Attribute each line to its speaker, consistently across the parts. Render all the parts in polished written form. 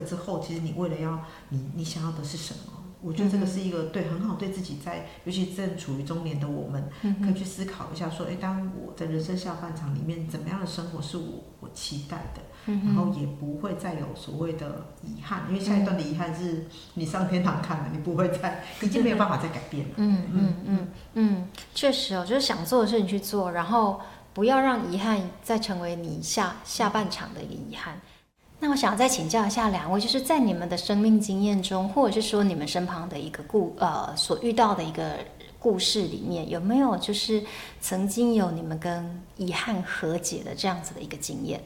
Speaker 1: 之后，其实你为了要你想要的是什么？我觉得这个是一个对很好对自己在，尤其正处于中年的我们，可以去思考一下说，当我的人生下半场里面，怎么样的生活是我期待的，然后也不会再有所谓的遗憾，因为下一段的遗憾是你上天堂看了，你不会再，已经没有办法再改变了。
Speaker 2: 确实哦，就是想做的事情去做，然后不要让遗憾再成为你下半场的一个遗憾。那我想要再请教一下两位，就是在你们的生命经验中，或者是说你们身旁的一个所遇到的一个故事里面，有没有就是曾经有你们跟遗憾和解的这样子的一个经验？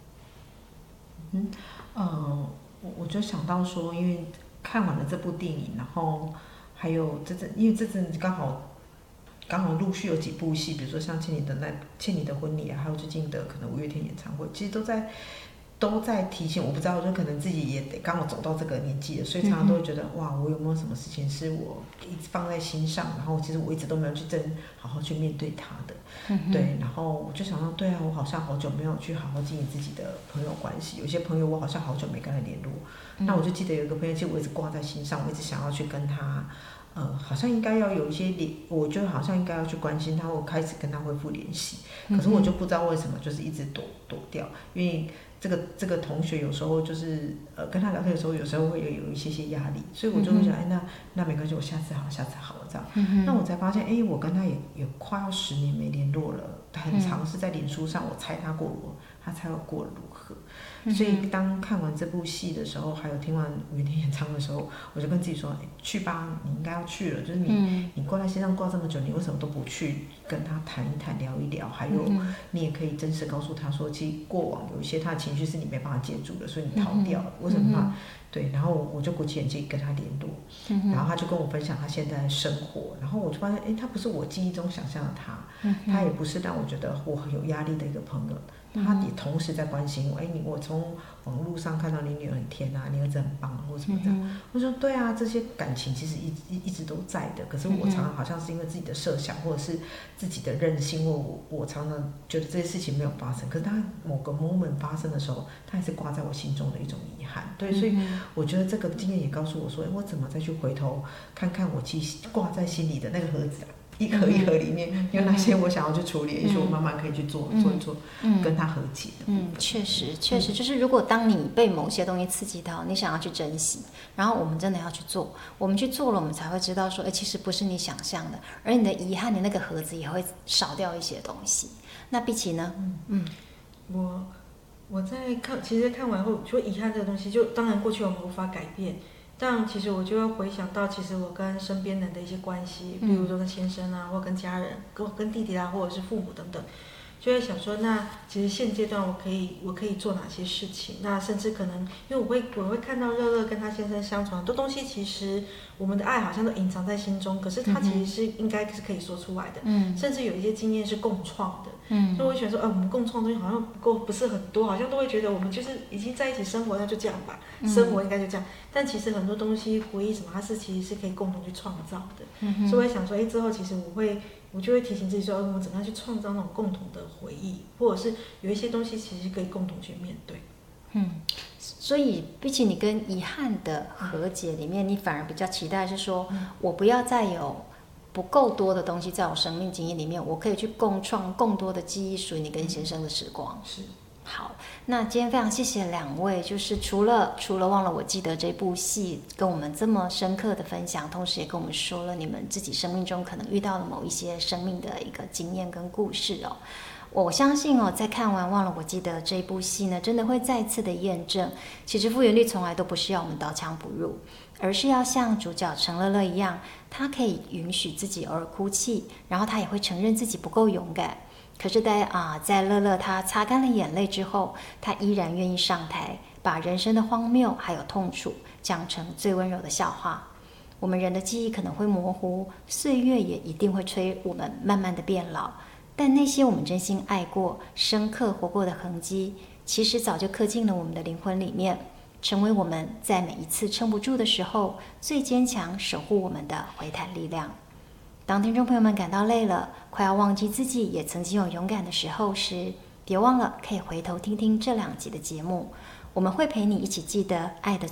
Speaker 1: 我就想到说，因为看完了这部电影，然后还有因为这阵刚好陆续有几部戏，比如说像倩妮的婚礼啊，还有最近的可能五月天演唱会，其实都在提醒，我不知道，就可能自己也得刚好走到这个年纪了，所以常常都会觉得，哇，我有没有什么事情是我一直放在心上，然后其实我一直都没有去好好去面对它的，对，然后我就想到，对啊，我好像好久没有去好好经营自己的朋友关系，有些朋友我好像好久没跟他联络，那我就记得有一个朋友，其实我一直挂在心上，我一直想要去跟他。好像应该要有一些我觉得好像应该要去关心他，我开始跟他恢复联系，可是我就不知道为什么，就是一直躲掉，因为这个同学有时候就是跟他聊天的时候，有时候会有一些压力，所以我就会想，那没关系，我下次好了这样。那我才发现，我跟他也快要10年没联络了，很常是在脸书上我猜他猜我过如何。所以当看完这部戏的时候，还有听完五月天演唱的时候，我就跟自己说，去吧，你应该要去了。就是你挂在心上挂这么久，你为什么都不去跟他谈一谈、聊一聊？还有，你也可以真实告诉他说，其实过往有一些他的情绪是你没办法接住的，所以你逃掉了。为什么他？对，然后我就鼓起勇气跟他联络，然后他就跟我分享他现在的生活，然后我就发现，他不是我记忆中想象的他也不是让我觉得我很有压力的一个朋友。他也同时在关心我，我从网络上看到你女儿很甜啊，你儿子很棒啊，或什么这样。我说对啊，这些感情其实一直都在的，可是我常常好像是因为自己的设想，或者是自己的任性，或我常常觉得这些事情没有发生，可是他某个 moment 发生的时候，他还是挂在我心中的一种遗憾。对，所以我觉得这个经验也告诉我说，我怎么再去回头看看我其实挂在心里的那个盒子啊。一盒一盒里面有哪些我想要去处理，也许我慢慢可以去做一做，跟他和解的。
Speaker 2: 确实，就是如果当你被某些东西刺激到，你想要去珍惜，然后我们真的要去做，我们去做了，我们才会知道说，其实不是你想象的，而你的遗憾，你那个盒子也会少掉一些东西。那碧琪呢？
Speaker 3: 我在其实看完后，就遗憾这个东西，就当然过去我们无法改变。但其实我就要回想到，其实我跟身边人的一些关系，比如说跟先生啊，或跟家人，跟弟弟啊，或者是父母等等，就会想说，那其实现阶段我可以做哪些事情？那甚至可能，因为我会看到乐乐跟他先生相处很多东西，其实我们的爱好像都隐藏在心中，可是他其实是应该是可以说出来的，甚至有一些经验是共创的。所以我会觉得说，我们共创的东西好像不是很多，好像都会觉得我们就是已经在一起生活，那就这样吧，生活应该就这样。但其实很多东西回忆什么，它其实是可以共同去创造的。所以我会想说，之后其实我就会提醒自己说，我们怎么样去创造那种共同的回忆，或者是有一些东西其实可以共同去面对。
Speaker 2: 所以比起你跟遗憾的和解里面，你反而比较期待是说，我不要再有不够多的东西在我生命经验里面，我可以去共创更多的记忆属于你跟先生的时光。
Speaker 1: 是。
Speaker 2: 好，那今天非常谢谢两位，就是除了忘了我记得这部戏跟我们这么深刻的分享，同时也跟我们说了你们自己生命中可能遇到的某一些生命的一个经验跟故事哦。我相信在看完忘了我记得这一部戏呢，真的会再次的验证，其实复原力从来都不是要我们刀枪不入，而是要像主角陈乐乐一样，他可以允许自己偶尔哭泣，然后他也会承认自己不够勇敢。可是在乐乐他擦干了眼泪之后，他依然愿意上台，把人生的荒谬还有痛楚讲成最温柔的笑话。我们人的记忆可能会模糊，岁月也一定会催我们慢慢的变老，但那些我们真心爱过、深刻活过的痕迹，其实早就刻进了我们的灵魂里面，成为我们在每一次撑不住的时候最坚强守护我们的回弹力量。当听众朋友们感到累了，快要忘记自己也曾经有勇敢的时候时，别忘了可以回头听听这2集的节目。 我们会陪你一起记得爱的